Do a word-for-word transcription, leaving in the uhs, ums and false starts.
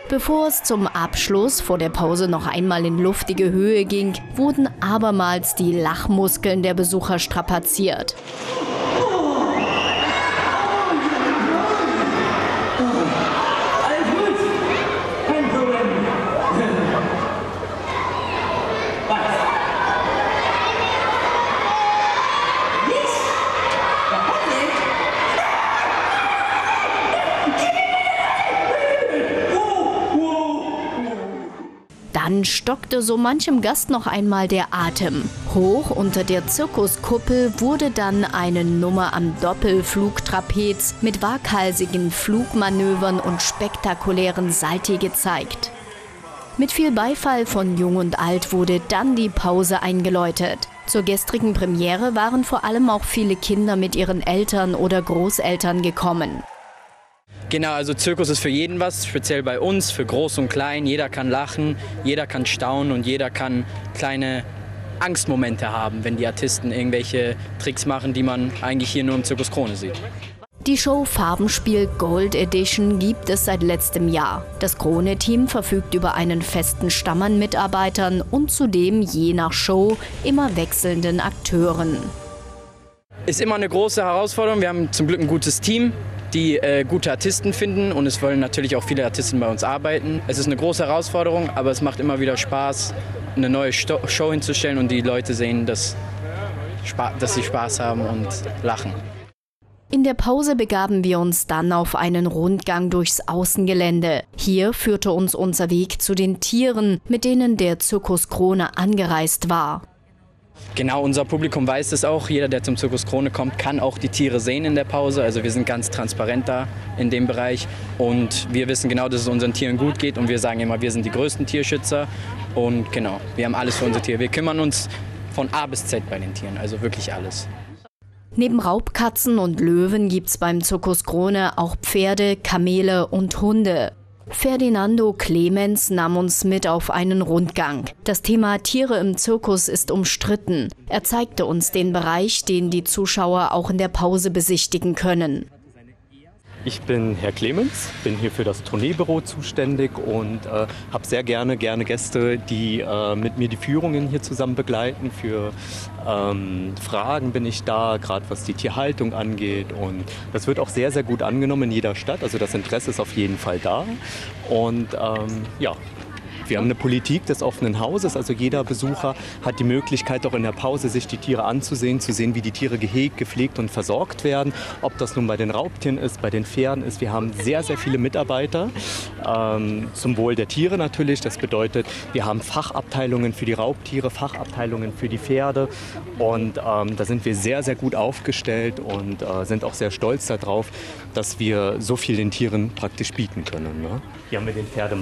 Bevor es zum Abschluss vor der Pause noch einmal in luftige Höhe ging, wurden abermals die Lachmuskeln der Besucher strapaziert. Dann stockte so manchem Gast noch einmal der Atem. Hoch unter der Zirkuskuppel wurde dann eine Nummer am Doppelflugtrapez mit waghalsigen Flugmanövern und spektakulären Salti gezeigt. Mit viel Beifall von Jung und Alt wurde dann die Pause eingeläutet. Zur gestrigen Premiere waren vor allem auch viele Kinder mit ihren Eltern oder Großeltern gekommen. Genau, also Zirkus ist für jeden was, speziell bei uns, für Groß und Klein. Jeder kann lachen, jeder kann staunen und jeder kann kleine Angstmomente haben, wenn die Artisten irgendwelche Tricks machen, die man eigentlich hier nur im Zirkus Krone sieht. Die Show Farbenspiel Gold Edition gibt es seit letztem Jahr. Das Krone-Team verfügt über einen festen Stamm an Mitarbeitern und zudem je nach Show immer wechselnden Akteuren. Ist immer eine große Herausforderung. Wir haben zum Glück ein gutes Team, die äh, gute Artisten finden, und es wollen natürlich auch viele Artisten bei uns arbeiten. Es ist eine große Herausforderung, aber es macht immer wieder Spaß, eine neue Sto- Show hinzustellen und die Leute sehen, dass, Spa- dass sie Spaß haben und lachen. In der Pause begaben wir uns dann auf einen Rundgang durchs Außengelände. Hier führte uns unser Weg zu den Tieren, mit denen der Zirkus Krone angereist war. Genau, unser Publikum weiß es auch. Jeder, der zum Zirkus Krone kommt, kann auch die Tiere sehen in der Pause. Also wir sind ganz transparent da in dem Bereich. Und wir wissen genau, dass es unseren Tieren gut geht. Und wir sagen immer, wir sind die größten Tierschützer. Und genau, wir haben alles für unsere Tiere. Wir kümmern uns von A bis Z bei den Tieren, also wirklich alles. Neben Raubkatzen und Löwen gibt's beim Zirkus Krone auch Pferde, Kamele und Hunde. Ferdinando Clemens nahm uns mit auf einen Rundgang. Das Thema Tiere im Zirkus ist umstritten. Er zeigte uns den Bereich, den die Zuschauer auch in der Pause besichtigen können. Ich bin Herr Clemens, bin hier für das Tourneebüro zuständig und äh, habe sehr gerne, gerne Gäste, die äh, mit mir die Führungen hier zusammen begleiten. Für ähm, Fragen bin ich da, gerade was die Tierhaltung angeht, und das wird auch sehr, sehr gut angenommen in jeder Stadt. Also das Interesse ist auf jeden Fall da und ähm, ja. Wir haben eine Politik des offenen Hauses, also jeder Besucher hat die Möglichkeit, auch in der Pause sich die Tiere anzusehen, zu sehen, wie die Tiere gehegt, gepflegt und versorgt werden. Ob das nun bei den Raubtieren ist, bei den Pferden ist. Wir haben sehr, sehr viele Mitarbeiter, ähm, zum Wohl der Tiere natürlich. Das bedeutet, wir haben Fachabteilungen für die Raubtiere, Fachabteilungen für die Pferde, und ähm, da sind wir sehr, sehr gut aufgestellt und äh, sind auch sehr stolz darauf, dass wir so viel den Tieren praktisch bieten können. Ne? Hier haben wir den Pferdemarkt.